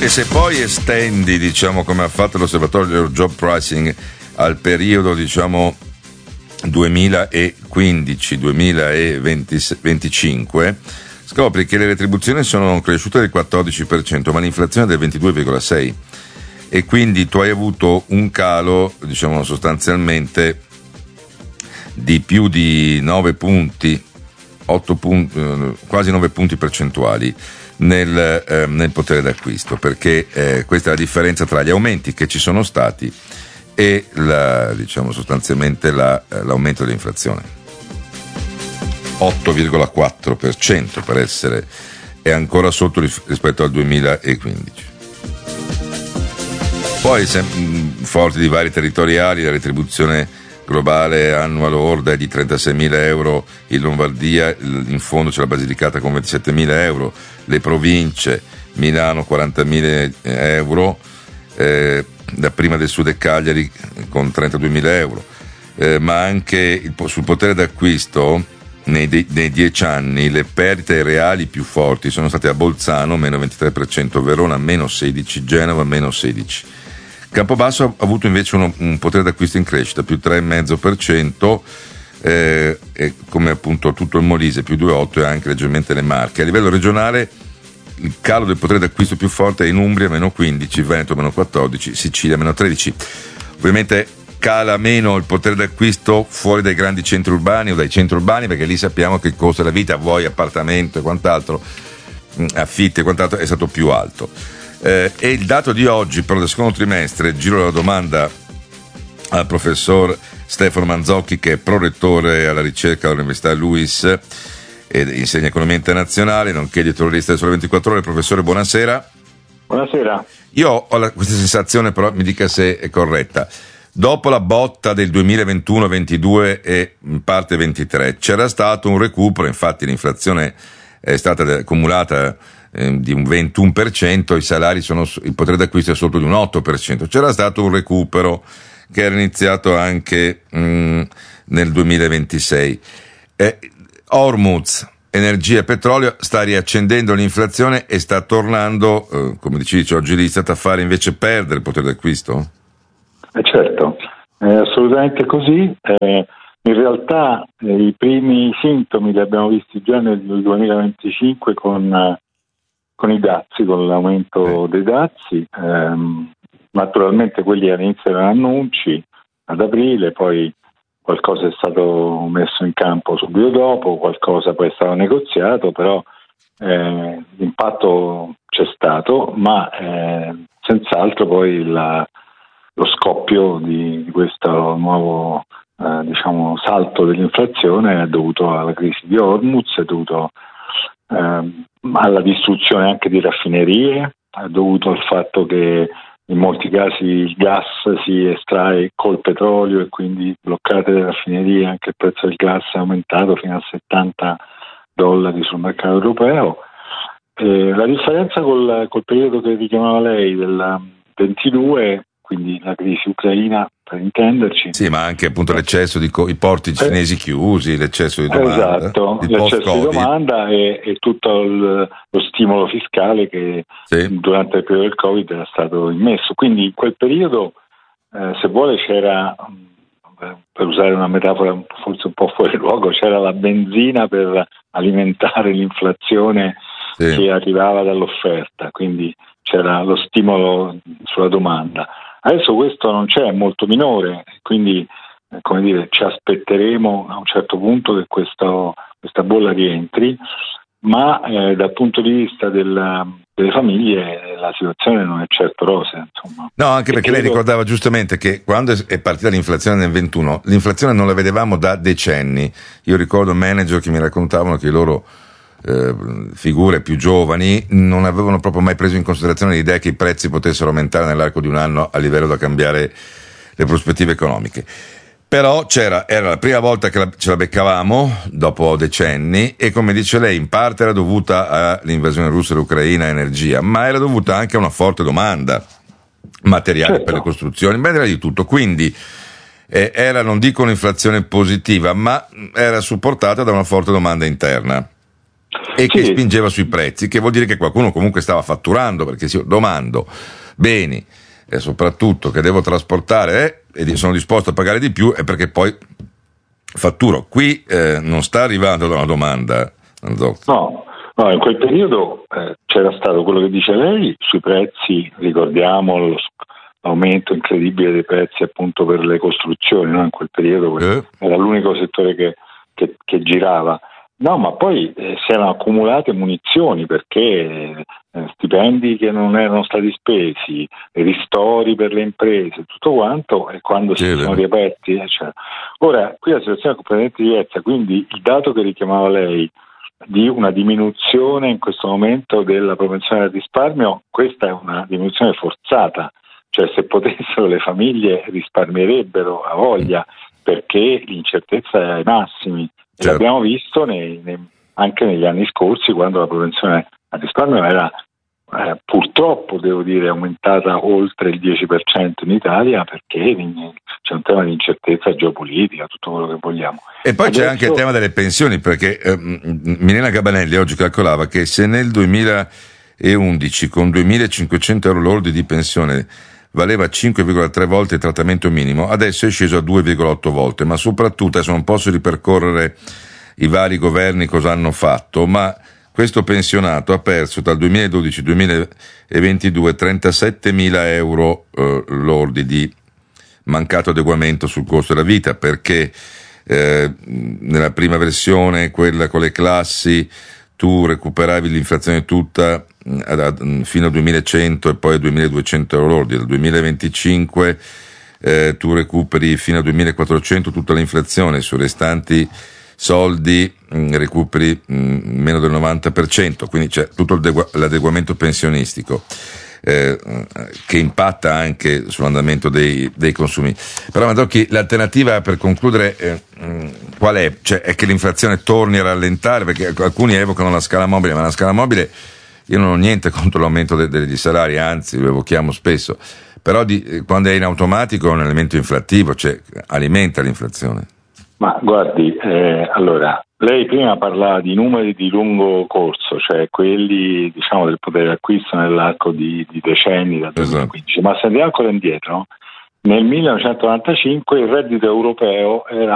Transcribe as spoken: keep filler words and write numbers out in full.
E se poi estendi, diciamo, come ha fatto l'osservatorio Job Pricing al periodo, diciamo, duemilaquindici duemilaventicinque, scopri che le retribuzioni sono cresciute del quattordici per cento, ma l'inflazione è del ventidue virgola sei per cento, e quindi tu hai avuto un calo, diciamo, sostanzialmente di più di nove punti, otto punti, quasi nove punti percentuali nel, eh, nel potere d'acquisto, perché eh, questa è la differenza tra gli aumenti che ci sono stati e la, diciamo, sostanzialmente la, l'aumento dell'inflazione. otto virgola quattro per cento per essere, è ancora sotto rispetto al duemilaquindici. Poi sem- forti di vari territoriali, la retribuzione globale annua lorda è di trentaseimila euro in Lombardia, in fondo c'è la Basilicata con ventisettemila euro, le province, Milano quarantamila euro, eh, da prima del Sud e Cagliari con trentaduemila euro, eh, ma anche il, sul potere d'acquisto nei, nei dieci anni le perdite reali più forti sono state a Bolzano meno ventitré per cento, Verona meno sedici per cento, Genova meno sedici per cento. Campobasso ha avuto invece uno, un potere d'acquisto in crescita, più tre virgola cinque per cento, eh, e come appunto tutto il Molise più due virgola otto per cento, e anche leggermente le Marche. A livello regionale il calo del potere d'acquisto più forte è in Umbria meno quindici, Veneto meno quattordici, Sicilia meno tredici. Ovviamente cala meno il potere d'acquisto fuori dai grandi centri urbani o dai centri urbani, perché lì sappiamo che il costo della vita, vuoi appartamento e quant'altro, affitti e quant'altro, è stato più alto. Eh, e il dato di oggi per il secondo trimestre, giro la domanda al professor Stefano Manzocchi, che è prorettore alla ricerca all'Università Luis e insegna economia internazionale, nonché editorialista del Sole ventiquattro Ore. Professore, buonasera. Buonasera. Io ho la, questa sensazione, però mi dica se è corretta. Dopo la botta del duemilaventuno ventidue e in parte ventitré c'era stato un recupero, infatti l'inflazione è stata accumulata eh, di un ventuno per cento, i salari sono, il potere d'acquisto è sotto di un otto per cento. C'era stato un recupero che era iniziato anche mh, nel duemilaventisei. Eh, Hormuz, energia e petrolio, sta riaccendendo l'inflazione e sta tornando, eh, come dice oggi l'Istat, a fare invece perdere il potere d'acquisto? Eh certo, è assolutamente così. Eh, in realtà eh, i primi sintomi li abbiamo visti già nel duemilaventicinque con, eh, con i dazi, con l'aumento dei dazi. Eh, naturalmente quelli all'inizio erano annunci ad aprile, poi qualcosa è stato messo in campo subito dopo, qualcosa poi è stato negoziato, però eh, l'impatto c'è stato, ma eh, senz'altro poi la, lo scoppio di, di questo nuovo eh, diciamo salto dell'inflazione è dovuto alla crisi di Hormuz, è dovuto eh, alla distruzione anche di raffinerie, è dovuto al fatto che in molti casi il gas si estrae col petrolio e quindi bloccate le raffinerie, anche il prezzo del gas è aumentato fino a settanta dollari sul mercato europeo. E la differenza col, col periodo che richiamava lei del ventidue, quindi la crisi ucraina per intenderci. Sì, ma anche appunto l'eccesso di co- i porti cinesi eh, chiusi, l'eccesso di domanda. Esatto, l'eccesso di domanda e, e tutto il, lo stimolo fiscale che sì. durante il periodo del Covid era stato immesso. Quindi in quel periodo, eh, se vuole, c'era, per usare una metafora forse un po' fuori luogo, c'era la benzina per alimentare l'inflazione sì. che arrivava dall'offerta, quindi c'era lo stimolo sulla domanda. Adesso questo non c'è, è molto minore, quindi eh, come dire, ci aspetteremo a un certo punto che questo, questa bolla rientri, ma eh, dal punto di vista del, delle famiglie la situazione non è certo rosea. Insomma. No, anche perché credo... lei ricordava giustamente che quando è partita l'inflazione nel ventuno, l'inflazione non la vedevamo da decenni. Io ricordo manager che mi raccontavano che i loro Eh, figure più giovani non avevano proprio mai preso in considerazione l'idea che i prezzi potessero aumentare nell'arco di un anno a livello da cambiare le prospettive economiche. Però c'era, era la prima volta che la, ce la beccavamo dopo decenni, e come dice lei in parte era dovuta all'invasione russa dell'Ucraina, energia, ma era dovuta anche a una forte domanda materiale certo. per le costruzioni, ma era di tutto. Quindi eh, era, non dico un'inflazione positiva, ma era supportata da una forte domanda interna. e che sì. spingeva sui prezzi, che vuol dire che qualcuno comunque stava fatturando, perché se io domando beni e soprattutto che devo trasportare eh, e sono disposto a pagare di più, è perché poi fatturo. Qui eh, non sta arrivando da una domanda, no, no, in quel periodo eh, c'era stato quello che dice lei sui prezzi, ricordiamo lo, l'aumento incredibile dei prezzi appunto per le costruzioni, no? In quel periodo eh. era l'unico settore che, che, che girava. No, ma poi eh, si erano accumulate munizioni perché eh, stipendi che non erano stati spesi, ristori per le imprese, tutto quanto, e quando sì, si sono riaperti. Eh, cioè. Ora, qui la situazione è completamente diversa, quindi il dato che richiamava lei di una diminuzione in questo momento della propensione al risparmio, questa è una diminuzione forzata, cioè se potessero le famiglie risparmierebbero a voglia perché l'incertezza è ai massimi. Certo. L'abbiamo visto nei, nei, anche negli anni scorsi, quando la propensione al risparmio era eh, purtroppo, devo dire, aumentata oltre il dieci per cento in Italia, perché c'è un tema di incertezza geopolitica, tutto quello che vogliamo. E poi Adesso... c'è anche il tema delle pensioni, perché eh, Milena Gabanelli oggi calcolava che se nel duemilaundici con duemilacinquecento euro lordi di pensione valeva cinque virgola tre volte il trattamento minimo, adesso è sceso a due virgola otto volte, ma soprattutto adesso non posso ripercorrere i vari governi cosa hanno fatto, ma questo pensionato ha perso dal duemiladodici al duemilaventidue trentasettemila euro eh, lordi di mancato adeguamento sul costo della vita, perché eh, nella prima versione, quella con le classi, tu recuperavi l'inflazione tutta fino al duemilacento e poi a duemiladuecento euro lordi. Dal duemilaventicinque eh, tu recuperi fino al duemilaquattrocento tutta l'inflazione, sui restanti soldi mh, recuperi mh, meno del novanta per cento, quindi c'è tutto l'adeguamento pensionistico eh, che impatta anche sull'andamento dei, dei consumi. Però Madocchi, l'alternativa, per concludere, eh, mh, qual è? Cioè, è che l'inflazione torni a rallentare, perché alcuni evocano la scala mobile, ma la scala mobile, io non ho niente contro l'aumento de- degli salari, anzi lo evochiamo spesso, però di, quando è in automatico è un elemento inflattivo, cioè alimenta l'inflazione. Ma guardi, eh, allora, lei prima parlava di numeri di lungo corso, cioè quelli, diciamo, del potere d'acquisto nell'arco di, di decenni, dal duemilaquindici, esatto. Ma se andiamo ancora indietro, nel millenovecentonovantacinque il reddito europeo era